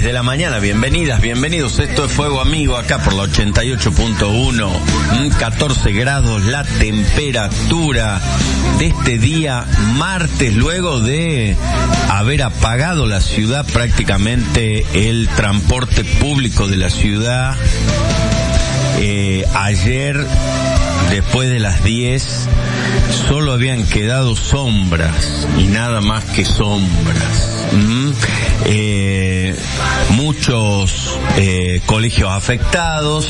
10 de la mañana, bienvenidas, bienvenidos, esto es Fuego Amigo, acá por la 88.1, 14 grados la temperatura de este día martes, luego de haber apagado la ciudad, prácticamente el transporte público de la ciudad. Ayer, después de las 10, solo habían quedado sombras y nada más que sombras. Muchos colegios afectados,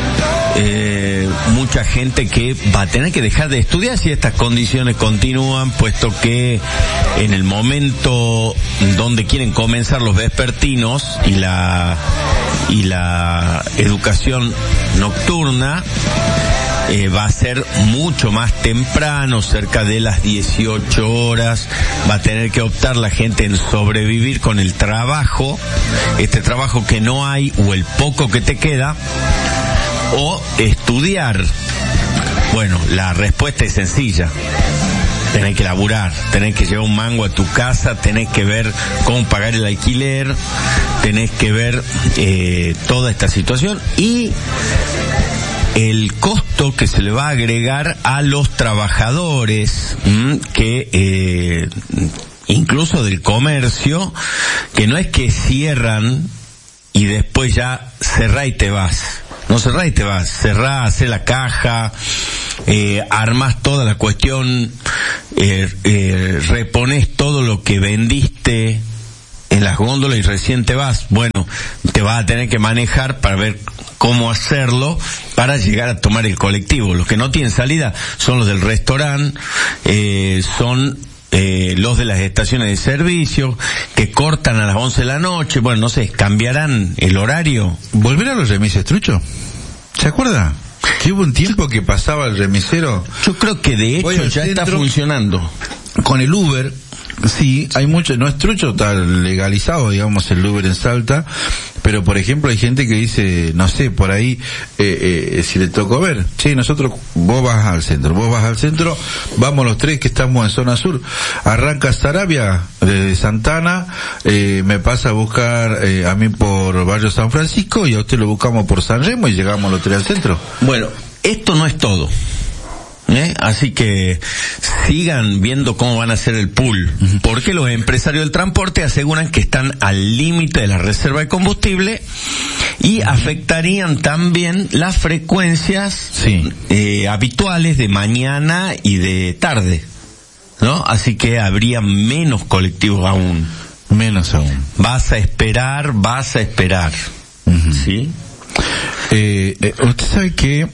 mucha gente que va a tener que dejar de estudiar si estas condiciones continúan, puesto que en el momento donde quieren comenzar los vespertinos y la educación nocturna, va a ser mucho más temprano, cerca de las 18 horas, va a tener que optar la gente en sobrevivir con el trabajo, este trabajo que no hay o el poco que te queda, o estudiar. Bueno, la respuesta es sencilla. Tenés que laburar, tenés que llevar un mango a tu casa, tenés que ver cómo pagar el alquiler, tenés que ver toda esta situación y el costo que se le va a agregar a los trabajadores, que incluso del comercio, que no es que cierran y después ya cerrá y te vas. No cerrá y te vas, cerrá, hacé la caja, armás toda la cuestión, reponés todo lo que vendiste en las góndolas y recién te vas. Bueno, te vas a tener que manejar para ver cómo hacerlo para llegar a tomar el colectivo. Los que no tienen salida son los del restaurante, son los de las estaciones de servicio, que cortan a las 11 de la noche. Bueno, no sé, ¿cambiarán el horario? ¿Volver a los remises, Trucho? ¿Se acuerda? Que hubo un tiempo que pasaba el remisero. Yo creo que de hecho ya está funcionando. Con el Uber, sí, hay mucho, no es Trucho, está legalizado, digamos, el Uber en Salta, pero por ejemplo hay gente que dice, no sé, por ahí, si le tocó ver, sí, nosotros, vos vas al centro, vamos los tres que estamos en zona sur, arranca Sarabia, desde Santana, me pasa a buscar a mí por Barrio San Francisco y a usted lo buscamos por San Remo y llegamos los tres al centro. Bueno, esto no es todo. Así que sigan viendo cómo van a hacer el pool, porque los empresarios del transporte aseguran que están al límite de la reserva de combustible y afectarían también las frecuencias habituales de mañana y de tarde, ¿no? Así que habría menos colectivos aún. Menos aún. Vas a esperar. ¿Sí? Usted sabe que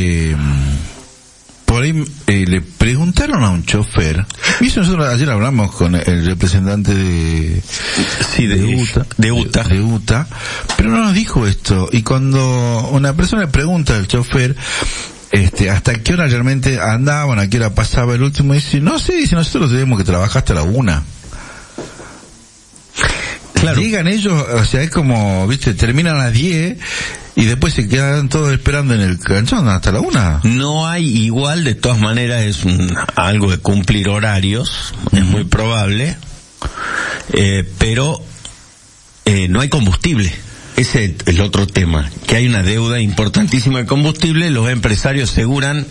por ahí le preguntaron a un chofer, y eso nosotros ayer hablamos con el representante de UTA, pero no nos dijo esto, y cuando una persona le pregunta al chofer hasta qué hora realmente andaban, a qué hora pasaba el último, dice, no sé, dice, nosotros tenemos que trabajar hasta la 1. Claro. Digan ellos, o sea, es como, viste, terminan a las 10 y después se quedan todos esperando en el canchón hasta la 1. No hay igual, de todas maneras es algo de cumplir horarios, es muy probable, pero no hay combustible. Ese es el otro tema, que hay una deuda importantísima de combustible. Los empresarios aseguran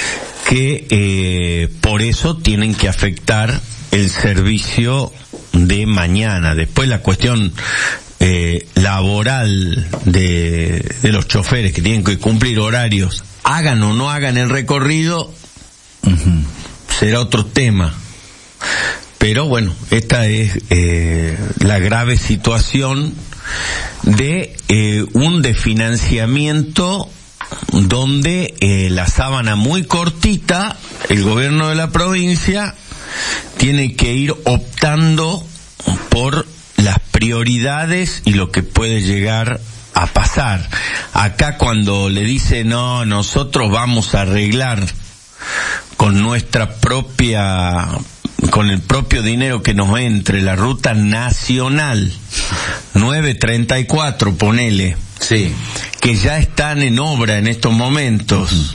que por eso tienen que afectar el servicio de mañana. Después la cuestión laboral de los choferes, que tienen que cumplir horarios, hagan o no hagan el recorrido, será otro tema. Pero bueno, esta es la grave situación de un desfinanciamiento donde la sábana muy cortita, el gobierno de la provincia tiene que ir optando por las prioridades y lo que puede llegar a pasar. Acá cuando le dice, no, nosotros vamos a arreglar con con el propio dinero que nos entre, la ruta nacional 934, ponele, sí, que ya están en obra en estos momentos,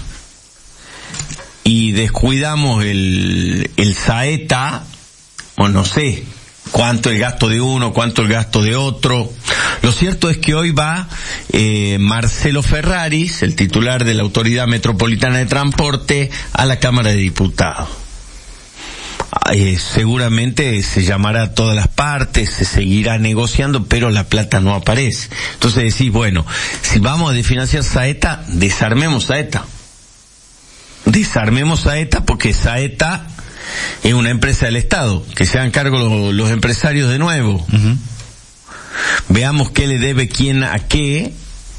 y descuidamos el Saeta, o no sé, cuánto el gasto de uno, cuánto el gasto de otro. Lo cierto es que hoy va Marcelo Ferraris, el titular de la Autoridad Metropolitana de Transporte, a la Cámara de Diputados. Seguramente se llamará a todas las partes, se seguirá negociando, pero la plata no aparece. Entonces decís, bueno, si vamos a desfinanciar Saeta, desarmemos Saeta. Desarmemos Saeta, porque Saeta es una empresa del Estado, que se hagan cargo los empresarios de nuevo. Uh-huh. Veamos qué le debe quién a qué,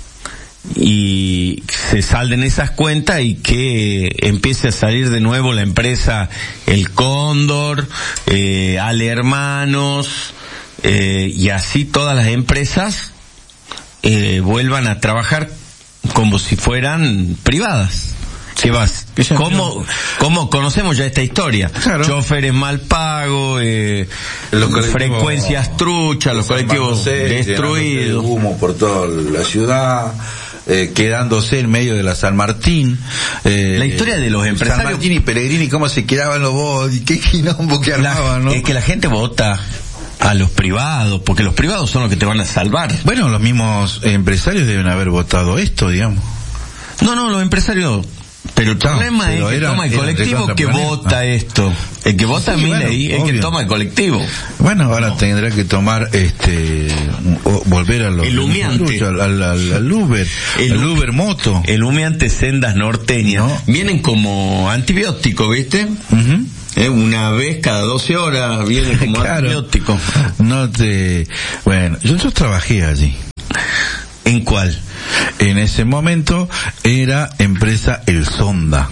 y se salden esas cuentas y que empiece a salir de nuevo la empresa El Cóndor, Ale Hermanos, y así todas las empresas vuelvan a trabajar como si fueran privadas. ¿Qué vas? ¿Cómo conocemos ya esta historia? Claro. Choferes mal pagos, frecuencias truchas, los colectivos destruidos. Humo por toda la ciudad, quedándose en medio de la San Martín. La historia de los empresarios. San Martín y Pellegrini, cómo se quedaban los votos, y qué quilombo que armaban, ¿no? Es que la gente vota a los privados, porque los privados son los que te van a salvar. Bueno, los mismos empresarios deben haber votado esto, digamos. No, los empresarios. Pero el problema es que toma el colectivo que vota esto. El que vota Milei es el que toma el colectivo. Bueno, ahora tendrá que tomar volver a los el humeante, al Uber, el Uber moto. El humeante sendas norteñas. No. Vienen como antibiótico, ¿viste? Uh-huh. Una vez cada 12 horas viene como claro. Antibiótico. Bueno, yo trabajé allí. ¿En cuál? En ese momento era empresa El Sonda.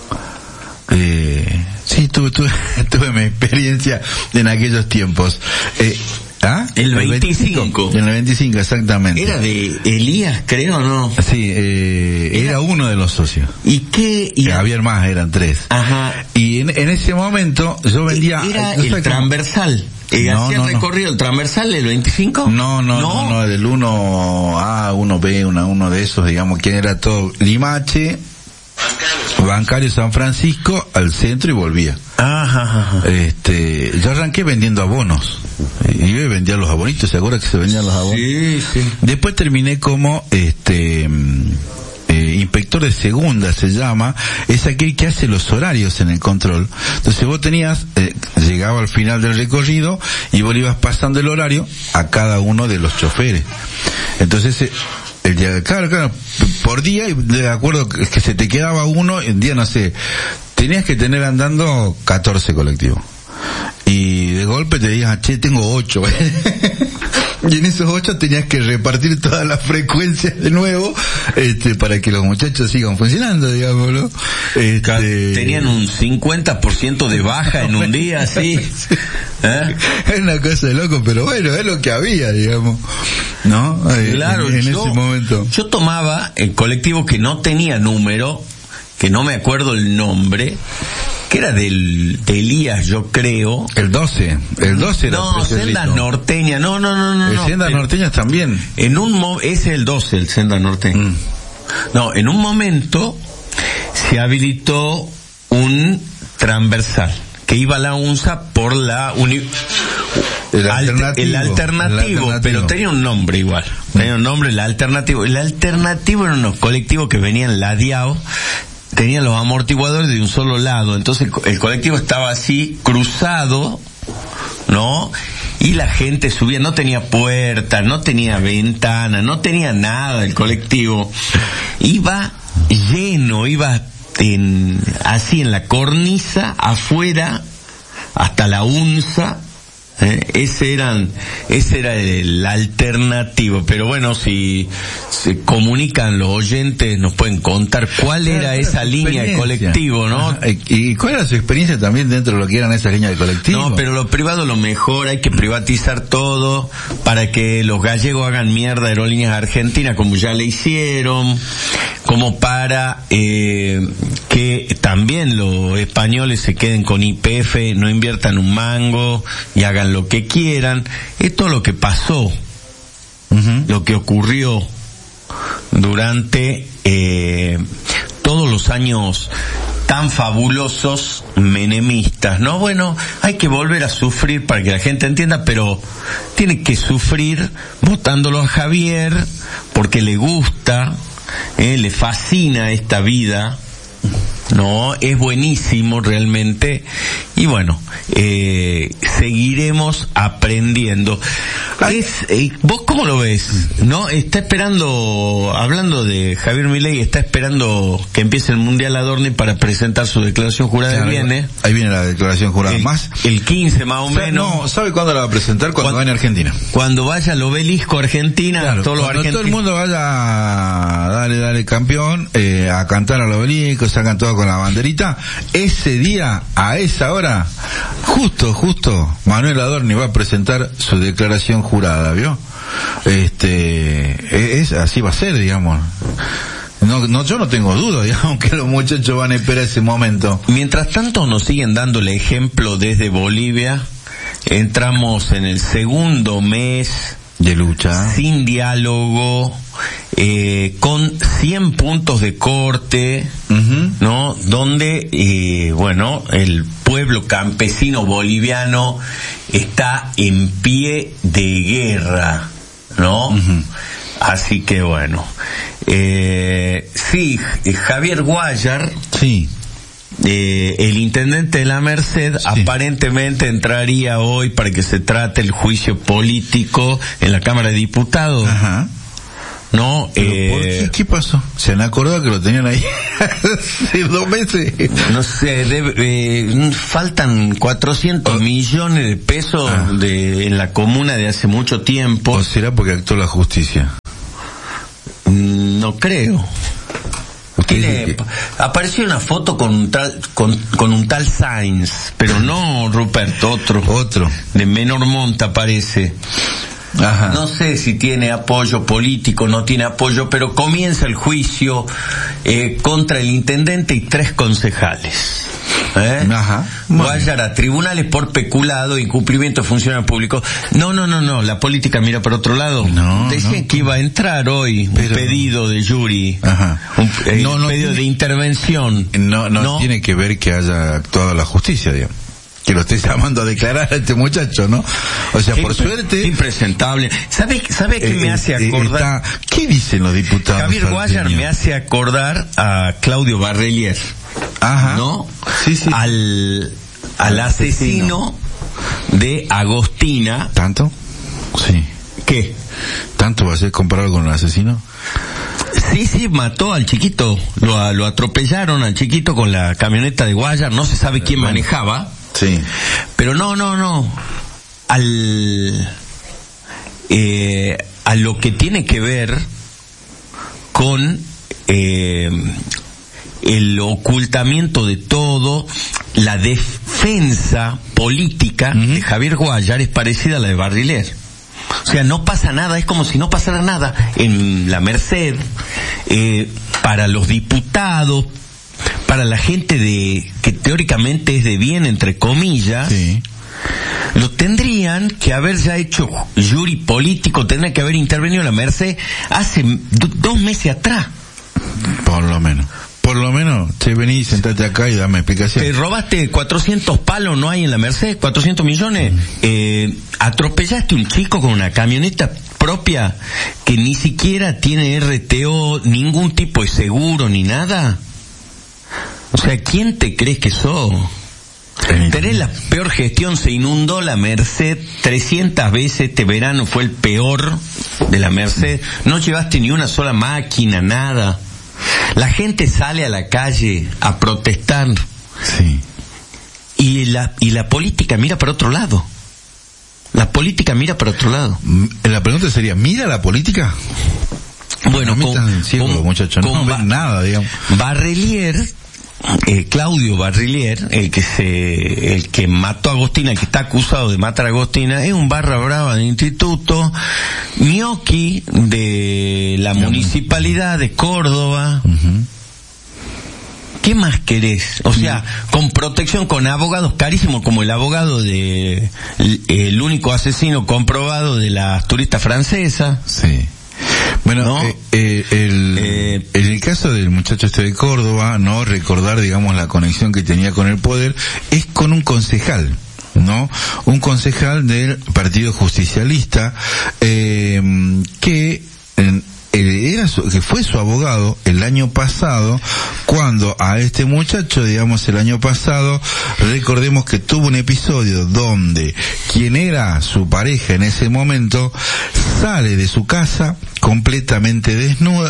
Sí, tuve mi experiencia en aquellos tiempos. El 25. En el 25, exactamente. Era de Elías, creo, ¿no? Sí, era uno de los socios. ¿Y qué? Había más, eran 3. Ajá. Y en ese momento yo vendía... Era el transversal. ¿Hacía el recorrido el transversal del 25? No, del 1A, 1B, uno de esos, digamos, que era todo Limache, Bancario San Francisco, al centro y volvía. Ajá. Yo arranqué vendiendo abonos. Y yo vendía los abonitos, ¿se acuerda que se vendían los abonos? Sí. Después terminé como, inspector de segunda se llama, es aquel que hace los horarios en el control. Entonces vos tenías, llegaba al final del recorrido y vos le ibas pasando el horario a cada uno de los choferes. Entonces, claro, por día, de acuerdo que se te quedaba uno, en día no sé, tenías que tener andando 14 colectivos. Y de golpe te digas, che, tengo 8. Y en esos 8 tenías que repartir todas las frecuencias de nuevo, para que los muchachos sigan funcionando, digamos, ¿no? Tenían un 50% de baja en un día, sí. Es una cosa de loco, pero bueno, es lo que había, digamos, ¿no? Claro, en ese momento. Yo tomaba el colectivo que no tenía número, que no me acuerdo el nombre, que era de Elías, yo creo. El 12 era. No, Sendas Norteñas, no. El Sendas Norteñas también. Ese es el 12, el Sendas Norteñas. No, en un momento se habilitó un transversal que iba a la UNSA por el alternativo, pero tenía un nombre igual. Tenía un nombre, el alternativo. El alternativo eran unos colectivos que venían ladeados, tenían los amortiguadores de un solo lado, entonces el colectivo estaba así, cruzado, ¿no? Y la gente subía, no tenía puerta, no tenía ventana, no tenía nada el colectivo. Iba lleno, iba así en la cornisa, afuera, hasta la UNSA. Ese era el alternativo, pero bueno, si se comunican los oyentes nos pueden contar cuál era esa línea de colectivo, ¿no? Ajá. ¿Y cuál era su experiencia también dentro de lo que eran esas líneas de colectivo? No, pero lo privado lo mejor, hay que privatizar todo para que los gallegos hagan mierda a Aerolíneas Argentinas como ya le hicieron, como para que también los españoles se queden con YPF, no inviertan un mango y hagan lo que quieran. Esto es lo que pasó, lo que ocurrió durante todos los años tan fabulosos menemistas, ¿no? Bueno, hay que volver a sufrir para que la gente entienda, pero tiene que sufrir votándolo a Javier porque le gusta, le fascina esta vida, ¿no? Es buenísimo realmente, y bueno, seguiremos aprendiendo. ¿Vos cómo lo ves? ¿No? Está esperando, hablando de Javier Milei, está esperando que empiece el Mundial Adorni para presentar su declaración jurada. Claro, viene. Ahí viene la declaración jurada. El 15 más o menos. No, ¿sabe cuándo la va a presentar? Cuando vaya a Argentina. Cuando vaya al obelisco Argentina, claro, todos los argentinos. Todo el mundo vaya a dale campeón, a cantar al obelisco, sacan todo con la banderita. Ese día, a esa hora, justo, Manuel Adorni va a presentar su declaración jurada, ¿vio? Así va a ser, digamos. No, yo no tengo duda, digamos, que los muchachos van a esperar ese momento. Mientras tanto nos siguen dando el ejemplo desde Bolivia. Entramos en el segundo mes de lucha, sin diálogo, con 100 puntos de corte, ¿no? Donde, bueno, el pueblo campesino boliviano está en pie de guerra, ¿no? Así que bueno, sí, Javier Guayar, sí, el intendente de la Merced, sí, aparentemente entraría hoy para que se trate el juicio político en la Cámara de Diputados. Ajá. ¿No? ¿Qué pasó? ¿Se han acordado que lo tenían ahí hace 2 meses? No sé, faltan 400 millones de pesos en la comuna de hace mucho tiempo. ¿O será porque actuó la justicia? No creo. Apareció una foto con un tal Sainz, pero no Rupert, otro de menor monta parece. Ajá. No sé si tiene apoyo político, no tiene apoyo, pero comienza el juicio contra el intendente y 3 concejales. Ajá. Guayar a tribunales por peculado, incumplimiento de funcionarios públicos. No, la política mira por otro lado. Decían que iba a entrar hoy un pedido de Yuri. Ajá. Un pedido de intervención. No tiene que ver que haya actuado la justicia, digamos. Que lo esté llamando a declarar a este muchacho, ¿no? O sea, por suerte... Impresentable. ¿Sabe qué me hace acordar? ¿Qué dicen los diputados? Javier Guayar me hace acordar a Claudio Barrelier. Ajá. ¿No? Sí. Al asesino de Agostina. ¿Tanto? Sí. ¿Qué? ¿Tanto va a ser comparado con el asesino? Sí, mató al chiquito. Lo atropellaron al chiquito con la camioneta de Guayar. No se sabe quién manejaba. Sí. Pero no. A lo que tiene que ver con el ocultamiento de todo, la defensa política de Javier Guayar es parecida a la de Barrelier. O sea, no pasa nada, es como si no pasara nada en la Merced, para los diputados, para la gente que teóricamente es de bien, entre comillas. Sí. Lo tendrían que haber ya hecho jury político, tendría que haber intervenido la Merced hace 2 meses atrás. Por lo menos, vení, sentate acá y dame explicación. Te robaste 400 palos, no hay en la Merced, 400 millones. Atropellaste un chico con una camioneta propia que ni siquiera tiene RTO, ningún tipo de seguro ni nada. O sea, ¿quién te crees que sos? Tenés la peor gestión, se inundó la Merced 300 veces, este verano fue el peor de la Merced, no llevaste ni una sola máquina, nada. La gente sale a la calle a protestar. Sí. Y la política mira para otro lado. La pregunta sería, ¿mira la política? Bueno, muchachos, no ven nada, digamos. Barrelier, Claudio Barrelier, el que mató a Agostina, el que está acusado de matar a Agostina, es un barra brava del instituto, ñoqui de la municipalidad de Córdoba. ¿Qué más querés? O sea, con protección, con abogados carísimos, como el abogado de el único asesino comprobado de las turistas francesas. Sí. Bueno, ¿no? En el caso del muchacho este de Córdoba, no recordar, digamos, la conexión que tenía con el poder, es con un concejal, ¿no? Un concejal del Partido Justicialista, que fue su abogado el año pasado, cuando a este muchacho, digamos, el año pasado, recordemos que tuvo un episodio donde quien era su pareja en ese momento sale de su casa completamente desnuda,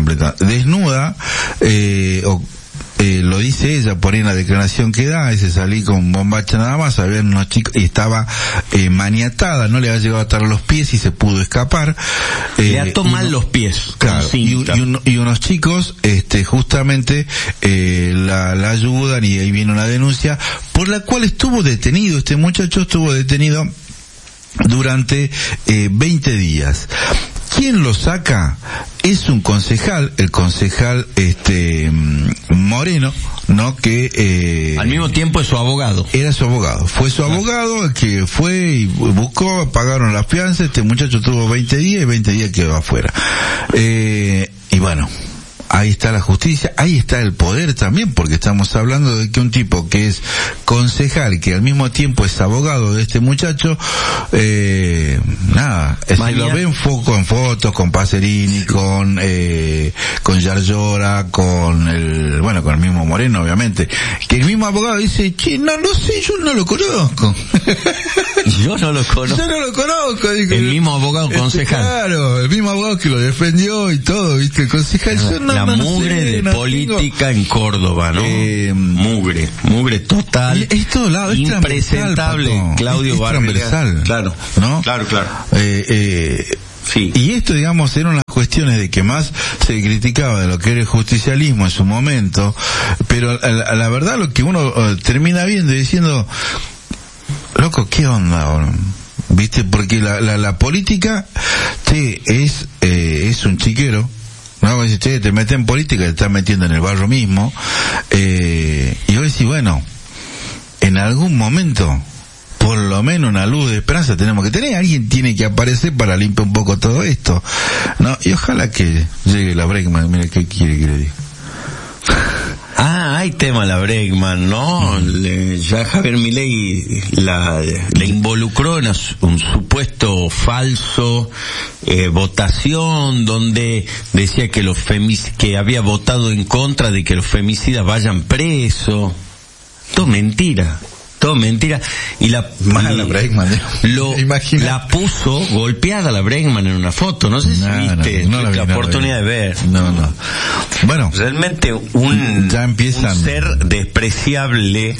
lo dice ella por ahí en la declaración que da, ese salí con bombacha nada más, había unos chicos, y estaba maniatada, no le había llegado a atar los pies y se pudo escapar. Le ató mal los pies. Claro, y unos chicos, justamente, la ayudan, y ahí viene una denuncia, por la cual este muchacho estuvo detenido durante 20 días. ¿Quién lo saca? Es un concejal, el concejal Moreno, ¿no? Que al mismo tiempo es su abogado. Era su abogado. Fue su abogado que fue y buscó, pagaron las fianzas, este muchacho tuvo 20 días y 20 días quedó afuera. Y bueno, ahí está la justicia, ahí está el poder también, porque estamos hablando de que un tipo que es concejal, que al mismo tiempo es abogado de este muchacho, se lo ven con fotos, con Pacerini, con Yarlora, con el mismo Moreno, obviamente, que el mismo abogado dice, no sé, yo no lo conozco. Yo no lo conozco. Digo, el mismo abogado concejal. Claro, el mismo abogado que lo defendió y todo, ¿viste? El concejal, la mugre de política en Córdoba, ¿no? Mugre total. Es todo lado, es impresentable, Claudio Vargas. Claro, ¿no? Claro. Sí. Y esto, digamos, eran las cuestiones de que más se criticaba de lo que era el justicialismo en su momento, pero la verdad lo que uno termina viendo y diciendo, loco, ¿qué onda? ¿Viste? Porque la política es un chiquero, ¿no? Dice, te metes en política, te estás metiendo en el barro mismo, y vos decís, bueno, en algún momento, por lo menos una luz de esperanza tenemos que tener, alguien tiene que aparecer para limpiar un poco todo esto, ¿no? Y ojalá que llegue la Bregman, mira qué quiere que le diga. Hay tema la Bregman, ¿no? Ya Javier Milei le involucró en un supuesto falso votación donde decía que que había votado en contra de que los femicidas vayan presos. Todo mentira. Y la Bregman, la puso golpeada la Bregman en una foto, no sé si viste, la oportunidad de ver. No. Bueno, realmente un ser despreciable,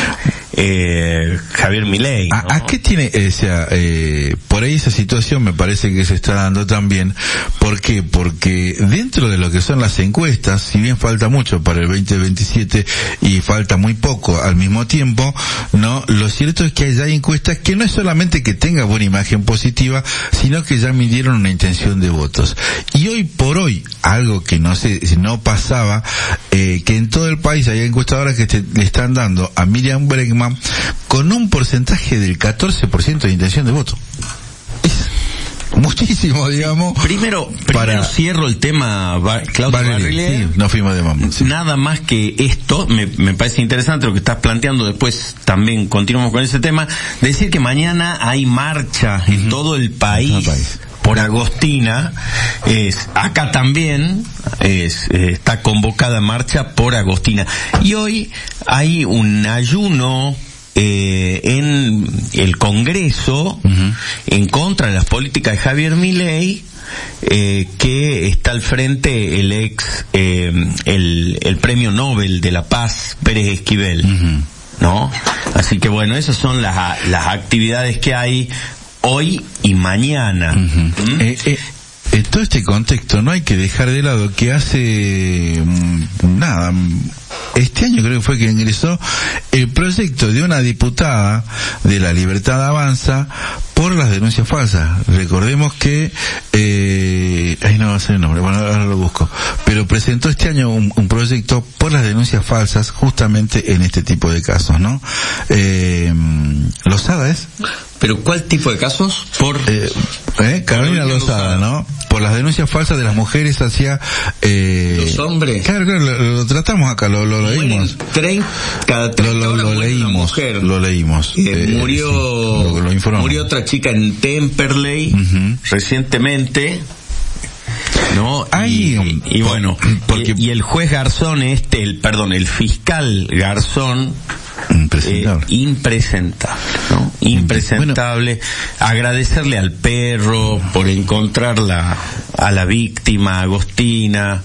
Javier Milei, ¿no? ¿A qué tiene, por ahí esa situación me parece que se está dando también? ¿Por qué? Porque dentro de lo que son las encuestas, si bien falta mucho para el 2027 y falta muy poco al mismo tiempo, ¿no? Lo cierto es que ya hay encuestas que no es solamente que tenga buena imagen positiva, sino que ya midieron una intención de votos. Y hoy por hoy, algo que no sé, no pasaba, que en todo el país hay encuestadoras que le están dando a Miriam Bregman con un porcentaje del 14% de intención de voto. Es muchísimo, digamos. Primero cierro el tema, Claudio Barrile. Sí, no fuimos de mamá. Sí. Nada más que esto, me parece interesante lo que estás planteando, después también continuamos con ese tema, decir que mañana hay marcha en todo el país. Por Agostina, acá también está convocada marcha por Agostina. Y hoy hay un ayuno en el Congreso en contra de las políticas de Javier Milei, que está al frente el premio Nobel de la Paz, Pérez Esquivel, ¿no? Así que bueno, esas son las actividades que hay hoy y mañana. En todo este contexto no hay que dejar de lado que hace este año creo que fue que ingresó el proyecto de una diputada de La Libertad Avanza por las denuncias falsas. Recordemos que ahí no va a ser el nombre, bueno, ahora lo busco, pero presentó este año un proyecto por las denuncias falsas justamente en este tipo de casos, ¿no? Lozada es. ¿Pero cuál tipo de casos? Por Carolina Lozada, ¿no? Por las denuncias falsas de las mujeres hacia los hombres. Claro, lo tratamos acá, lo leímos. Cada 30 horas lo leímos. Lo leímos. Murió, lo informamos. Murió otra chica en Temperley recientemente. No, y bueno, porque y el juez Garzón el fiscal Garzón impresentable, ¿no? Impresentable. Bueno, agradecerle al perro por encontrar a la víctima, Agostina,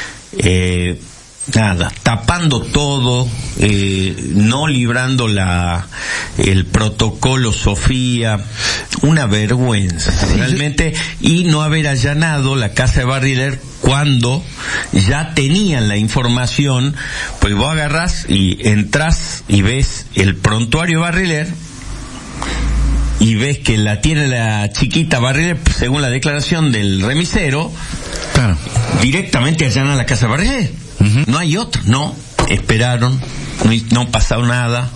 tapando todo, no librando el protocolo Sofía, una vergüenza realmente, y no haber allanado la casa de Barriler cuando ya tenían la información, pues vos agarrás y entras y ves el prontuario Barriler y ves que la tiene la chiquita Barriler según la declaración del remisero. Claro. Directamente allanan la casa de Barriler. No hay otro, no, esperaron, no pasó nada.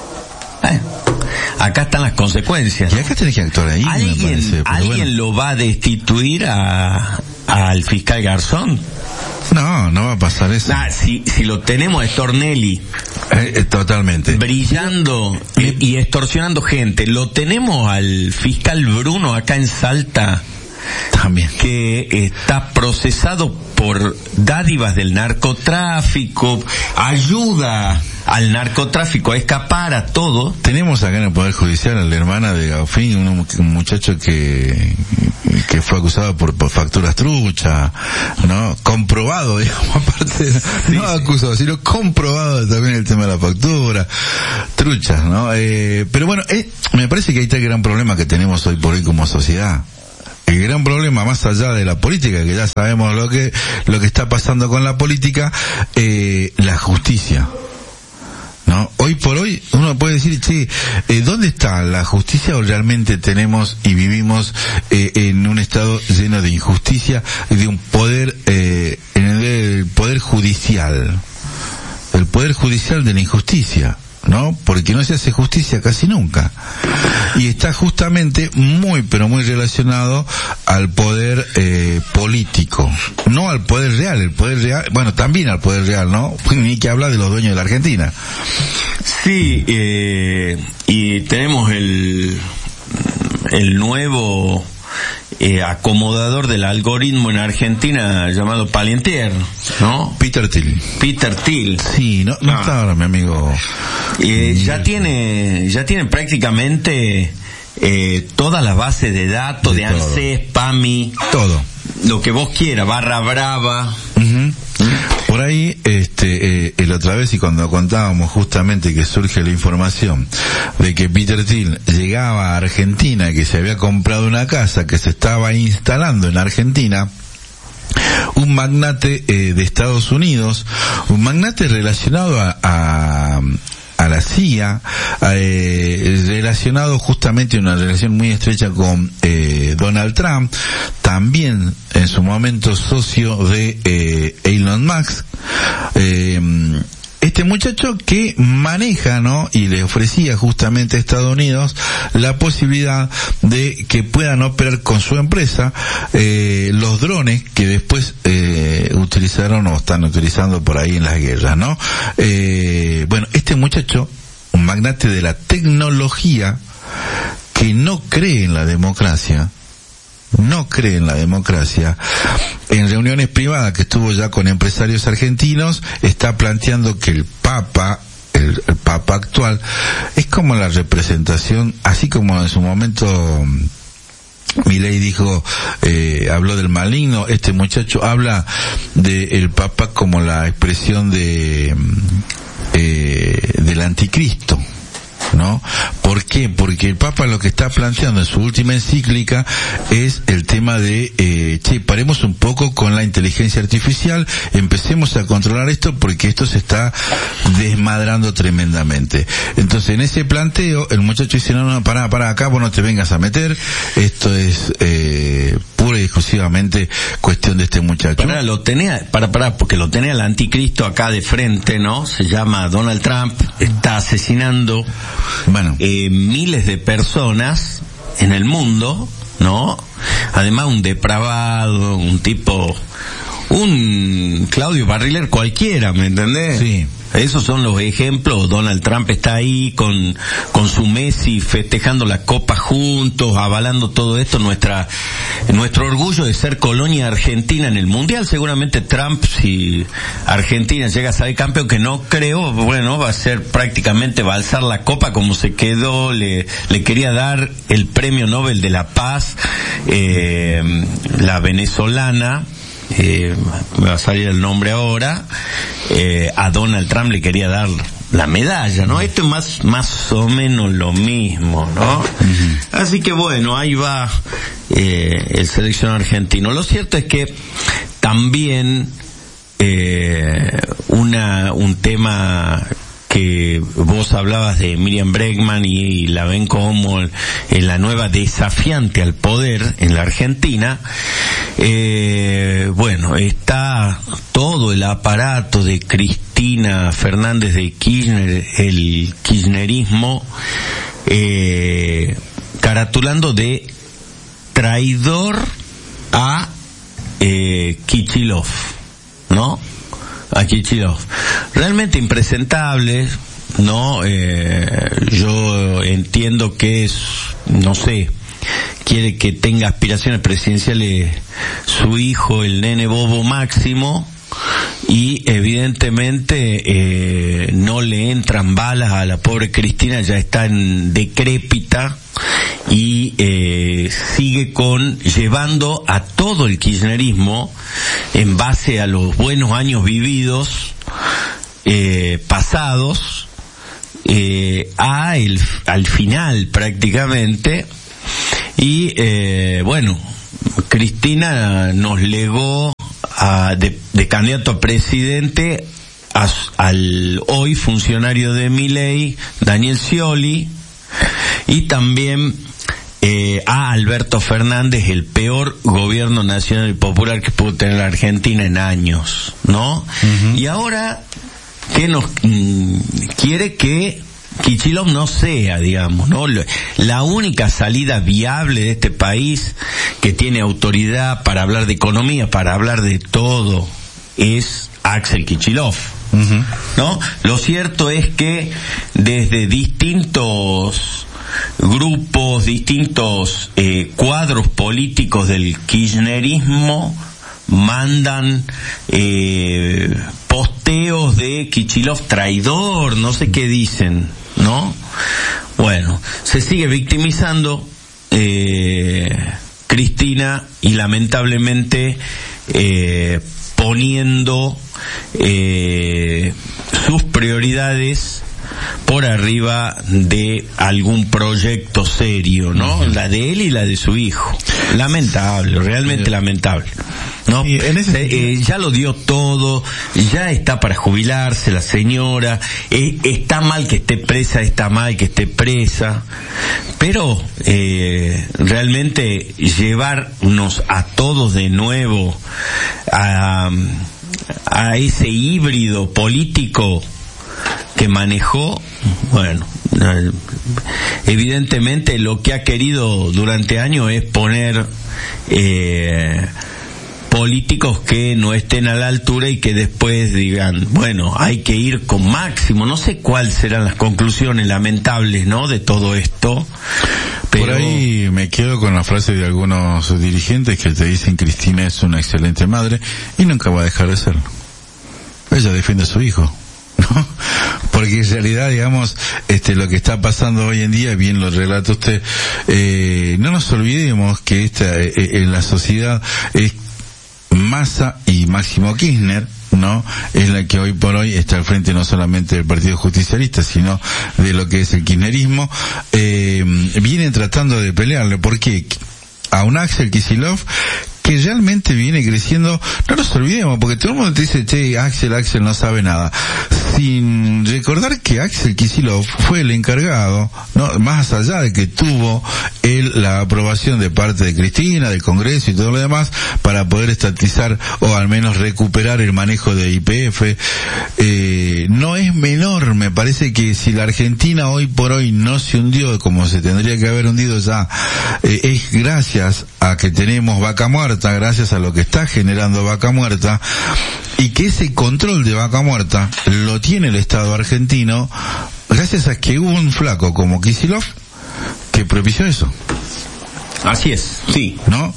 Acá están las consecuencias, ¿no? Y acá tenés que actuar ahí. ¿Alguien lo va a destituir al fiscal Garzón? No va a pasar eso. Si lo tenemos a Stornelli totalmente brillando y extorsionando gente, lo tenemos al fiscal Bruno acá en Salta también, que está procesado por dádivas del narcotráfico, ayuda al narcotráfico a escapar a todo. Tenemos acá en el Poder Judicial a la hermana de Gaufín, un muchacho que fue acusado por facturas truchas, ¿no? Comprobado, digamos, aparte, no acusado, sino comprobado también el tema de la factura, truchas, ¿no? Pero bueno, me parece que ahí está el gran problema que tenemos hoy por hoy como sociedad. El gran problema, más allá de la política, que ya sabemos lo que está pasando con la política, la justicia, ¿no? Hoy por hoy uno puede decir, ¿dónde está la justicia? ¿O realmente tenemos y vivimos en un estado lleno de injusticia y de un poder, en el poder judicial? El poder judicial de la injusticia, ¿no? Porque no se hace justicia casi nunca. Y está justamente muy, pero muy relacionado al poder político, no al poder real. El poder real, bueno, también al poder real, ¿no? Ni que habla de los dueños de la Argentina. Sí, y tenemos el nuevo acomodador del algoritmo en Argentina llamado Palantir, ¿no? Peter Thiel. Sí, no está ahora mi amigo. Ya tienen prácticamente todas las bases de datos de ANSES, PAMI, todo lo que vos quieras, barra brava. Por ahí, la otra vez, y cuando contábamos justamente que surge la información de que Peter Thiel llegaba a Argentina, que se había comprado una casa, que se estaba instalando en Argentina, un magnate de Estados Unidos, un magnate relacionado a la CIA, relacionado justamente una relación muy estrecha con Donald Trump, también en su momento socio de Elon Musk, este muchacho que maneja, ¿no? Y le ofrecía justamente a Estados Unidos la posibilidad de que puedan operar con su empresa los drones que después utilizaron o están utilizando por ahí en las guerras, ¿no? Bueno, este muchacho, un magnate de la tecnología, que no cree en la democracia, en reuniones privadas que estuvo ya con empresarios argentinos, está planteando que el Papa actual es como la representación, así como en su momento Milei dijo, habló del maligno, este muchacho habla del Papa como la expresión del anticristo, ¿no? ¿Por qué? Porque el Papa lo que está planteando en su última encíclica es el tema de, paremos un poco con la inteligencia artificial, empecemos a controlar esto porque esto se está desmadrando tremendamente. Entonces, en ese planteo, el muchacho dice, no, para acá, vos no te vengas a meter, esto es, pura y exclusivamente cuestión de este muchacho. Porque lo tenía el anticristo acá de frente, ¿no? Se llama Donald Trump, está asesinando miles de personas en el mundo, ¿no? Además un depravado, un tipo, un Claudio Barriler cualquiera, ¿me entendés? Sí. Esos son los ejemplos. Donald Trump está ahí con su Messi festejando la copa juntos, avalando todo esto, nuestro orgullo de ser colonia argentina en el mundial. Seguramente Trump, si Argentina llega a salir campeón, que no creo, va a ser prácticamente va a alzar la copa como se quedó, le quería dar el premio Nobel de la Paz, la venezolana, me va a salir el nombre ahora, a Donald Trump le quería dar la medalla, ¿no? Esto es más o menos lo mismo, ¿no? Uh-huh. Así que ahí va el seleccionado argentino. Lo cierto es que también un tema que vos hablabas de Miriam Bregman y la ven como la nueva desafiante al poder en la Argentina. Está todo el aparato de Cristina Fernández de Kirchner, el kirchnerismo, caratulando de traidor a Kicillof, ¿no? A Kicillof. Realmente impresentable, ¿no? Yo entiendo que quiere que tenga aspiraciones presidenciales su hijo, el nene bobo Máximo, y evidentemente no le entran balas a la pobre Cristina, ya está en decrépita, y sigue llevando a todo el kirchnerismo en base a los buenos años vividos pasados al final prácticamente. Y Cristina nos legó de candidato a presidente al hoy funcionario de Milei, Daniel Scioli, y también a Alberto Fernández, el peor gobierno nacional y popular que pudo tener la Argentina en años, ¿no? Uh-huh. Y ahora que nos quiere que Kicillof no sea, digamos, ¿no? La única salida viable de este país que tiene autoridad para hablar de economía, para hablar de todo, es Axel Kicillof, uh-huh, ¿no? Lo cierto es que desde distintos grupos, distintos cuadros políticos del kirchnerismo mandan posteos de Kicillof traidor, no sé qué dicen, ¿no? Se sigue victimizando Cristina y lamentablemente poniendo sus prioridades por arriba de algún proyecto serio, ¿no? La de él y la de su hijo. Lamentable, realmente lamentable, ¿no? Ya lo dio todo, ya está para jubilarse la señora, está mal que esté presa, está mal que esté presa, pero realmente llevarnos a todos de nuevo a ese híbrido político que manejó, evidentemente lo que ha querido durante años es poner políticos que no estén a la altura y que después digan, hay que ir con Máximo. No sé cuáles serán las conclusiones lamentables, ¿no?, de todo esto. Pero por ahí me quedo con la frase de algunos dirigentes que te dicen Cristina es una excelente madre y nunca va a dejar de serlo. Ella defiende a su hijo, ¿no? Porque en realidad, digamos, lo que está pasando hoy en día, bien lo relata usted, no nos olvidemos que en la sociedad es Massa y Máximo Kirchner, ¿no? Es la que hoy por hoy está al frente no solamente del Partido Justicialista, sino de lo que es el kirchnerismo, vienen tratando de pelearle. ¿Por qué? A un Axel Kicillof que realmente viene creciendo. No nos olvidemos, porque todo el mundo te dice, che, Axel no sabe nada, sin recordar que Axel Kicillof fue el encargado, no, más allá de que tuvo la aprobación de parte de Cristina, del Congreso y todo lo demás, para poder estatizar o al menos recuperar el manejo de YPF, no es menor. Me parece que si la Argentina hoy por hoy no se hundió como se tendría que haber hundido ya, es gracias a que tenemos Vaca Muerta, gracias a lo que está generando Vaca Muerta, y que ese control de Vaca Muerta lo tiene el Estado argentino gracias a que hubo un flaco como Kicillof que propició eso. Así es, sí. ¿No?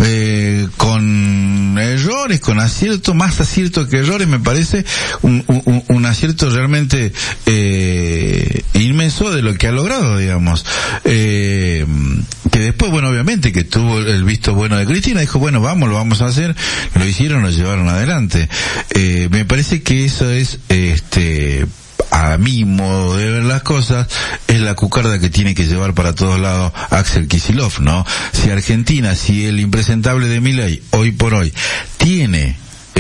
Con errores, con acierto, más acierto que errores, me parece un acierto realmente inmenso de lo que ha logrado, digamos. Que después, bueno, obviamente que tuvo el visto bueno de Cristina, dijo, bueno, lo vamos a hacer, lo hicieron, lo llevaron adelante. Me parece que eso es, a mi modo de ver las cosas, es la cucarda que tiene que llevar para todos lados Axel Kicillof, ¿no? Si Argentina, si el impresentable de Milei, hoy por hoy, tiene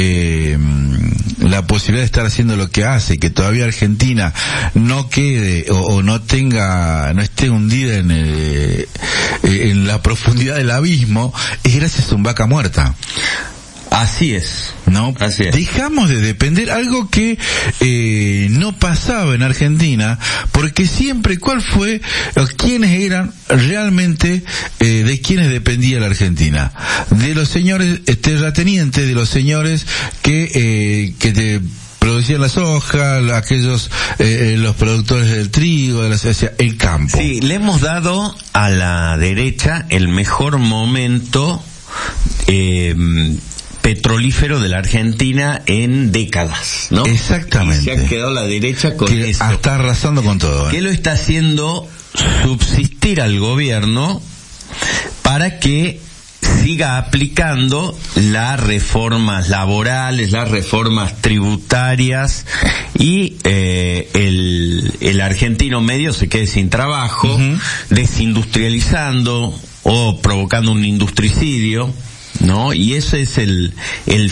la posibilidad de estar haciendo lo que hace, que todavía Argentina no quede o no esté hundida en la profundidad del abismo, es gracias a un Vaca Muerta. Así es. ¿No? Así es. Dejamos de depender, algo que no pasaba en Argentina, porque siempre, quiénes eran realmente, de quiénes dependía la Argentina? De los señores terratenientes, de los señores que te producían la soja, aquellos, los productores del trigo, el campo. Sí, le hemos dado a la derecha el mejor momento, petrolífero de la Argentina en décadas, ¿no? Exactamente. Y se ha quedado la derecha con que eso. Está arrasando con todo. ¿Qué lo está haciendo subsistir al gobierno para que siga aplicando las reformas laborales, las reformas tributarias y el argentino medio se quede sin trabajo, desindustrializando o provocando un industricidio, ¿no? Y ese es el